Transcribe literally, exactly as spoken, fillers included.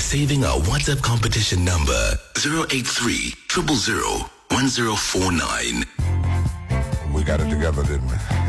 saving our WhatsApp competition number zero eight three, zero zero zero, one zero four nine. We got it together, didn't we?